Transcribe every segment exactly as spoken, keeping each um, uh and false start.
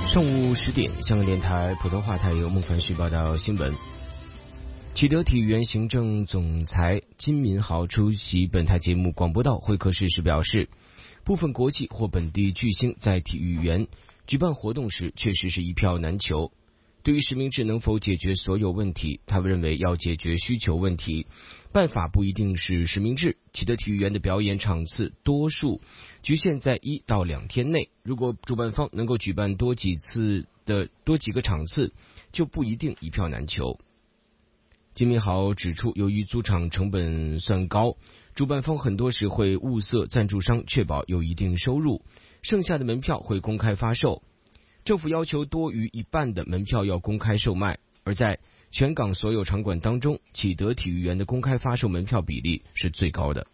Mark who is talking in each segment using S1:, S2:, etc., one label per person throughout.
S1: 上午十点，香港电台普通话台由孟凡旭报道新闻。启德体育园行政总裁金民豪出席本台节目广播道会客室时表示，部分国际或本地巨星在体育园举办活动时确实是一票难求。对于实名制能否解决所有问题，他们认为要解决需求问题，办法不一定是实名制。启德体育园的表演场次多数局限在一到两天内，如果主办方能够举办多几次的多几个场次，就不一定一票难求。金明豪指出，由于租场成本算高，主办方很多时会物色赞助商，确保有一定收入，剩下的门票会公开发售。政府要求多于一半的门票要公开售卖，而在全港所有场馆当中，启德体育园的公开发售门票比例是最高的。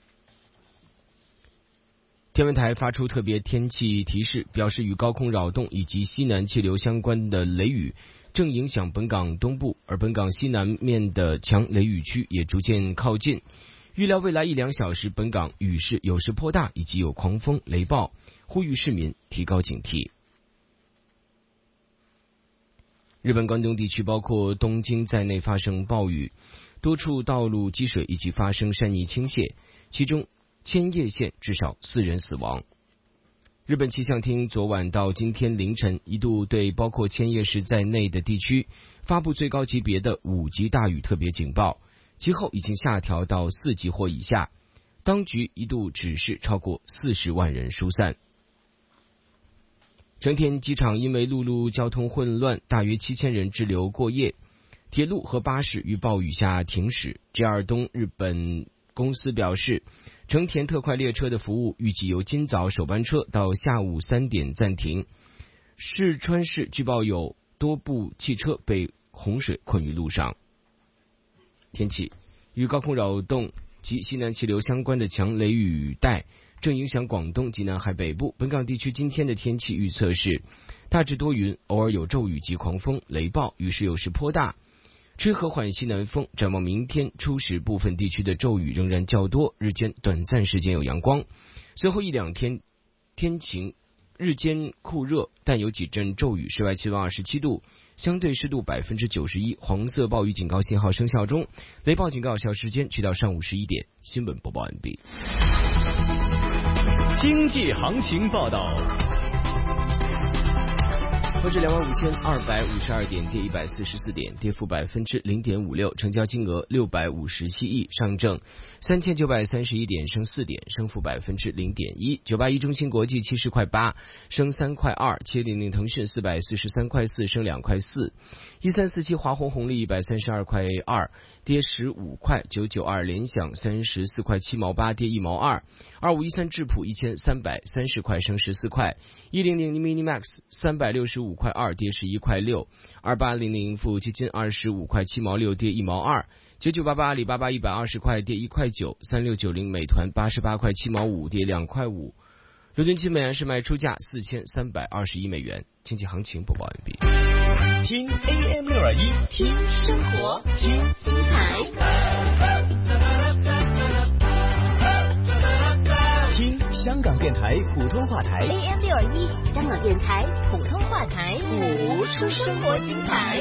S1: 天文台发出特别天气提示，表示与高空扰动以及西南气流相关的雷雨正影响本港东部，而本港西南面的强雷雨区也逐渐靠近。预料未来一两小时，本港雨势有时颇大，以及有狂风雷暴，呼吁市民提高警惕。日本关东地区包括东京在内发生暴雨，多处道路积水以及发生山泥倾泻，其中千叶县至少四人死亡。日本气象厅昨晚到今天凌晨一度对包括千叶市在内的地区发布最高级别的五级大雨特别警报，其后已经下调到四级或以下，当局一度指示超过四十万人疏散。成田机场因为陆路交通混乱，大约七千人滞留过夜，铁路和巴士于暴雨下停驶。 J R 东日本公司表示，成田特快列车的服务预计由今早首班车到下午三点暂停。四川市据报有多部汽车被洪水困于路上。天气，与高空扰动及西南气流相关的强雷雨带正影响广东及南海北部，本港地区今天的天气预测是大致多云，偶尔有骤雨及狂风雷暴，雨势有时颇大，吹和缓西南风。展望明天初时，部分地区的骤雨仍然较多，日间短暂时间有阳光，随后一两天天晴，日间酷热，但有几阵骤雨，室外气温二十七度，相对湿度 百分之九十一， 黄色暴雨警告信号生效中，雷暴警告有效时间直到上午十一点。新闻播报完毕。
S2: 经济行情报道。
S1: 沪指两万五千二百五十二点，跌一百四十四点，跌幅百分之零点五六，成交金额六百五十七亿。上证三千九百三十一点，升四点，升幅百分之零点一。九八一中芯国际七十块八，升三块二。七零零腾讯四百四十三块四，升两块四。一三四七华虹红利一百三十二块二，跌十五块。九九二联想三十四块七毛八，跌一毛二。二五一三智普一千三百三十块，升十四块。一零零 Minimax 三百六十五块二，跌十一块六。二八零零富基金二十五块七毛六，跌一毛二。九九八八阿里巴巴一百二十块，跌一块九。三六九零美团八十八块七毛五，跌两块五。伦敦金每安士卖出价四千三百二十一美元。经济行情播报完毕。
S2: 听 A M 六二一，
S3: 听生活，听精彩，
S2: 听香港电台普通话台
S3: A M 六二一，香港电台普通话台，谱出生活精彩。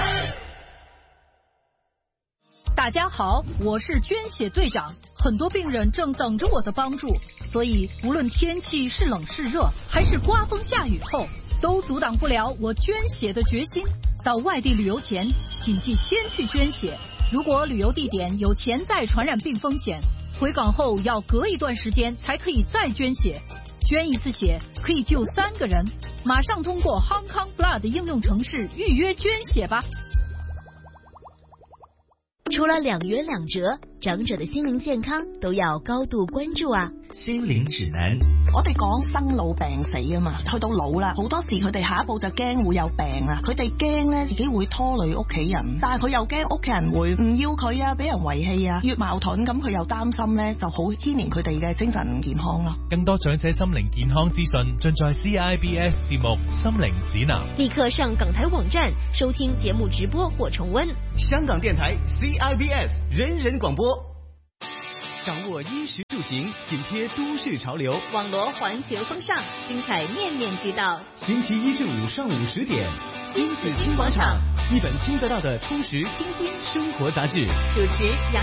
S4: 大家好，我是捐血队长，很多病人正等着我的帮助，所以无论天气是冷是热，还是刮风下雨后，都阻挡不了我捐血的决心。到外地旅游前，谨记先去捐血。如果旅游地点有潜在传染病风险，回港后要隔一段时间才可以再捐血。捐一次血可以救三个人，马上通过 Hong Kong Blood 应用程式预约捐血吧。
S3: 除了两元两折，长者的心灵健康都要高度关注啊。
S2: 心靈指南，
S5: 我哋講生老病死啊嘛，去到老啦，好多時佢哋下一步就驚會有病啦，佢哋驚咧自己會拖累屋企人，但係佢又驚屋企人會唔要佢啊，俾人遺棄啊，越矛盾咁佢又擔心咧，就好牽連佢哋嘅精神健康咯。
S6: 更多長者心靈健康資訊盡在 C I B S 節目《心靈指南》，
S3: 立刻上港台網站收聽節目直播或重溫。
S2: 香港電台 C I B S 人人廣播。 掌握衣食住行，紧贴都市潮流。
S3: 网罗环球风尚，精彩面面俱到。
S2: 星期一至五上午十点，
S3: 亲子听广场，
S2: 一本听得到的充实清新生活杂志。
S3: 主持杨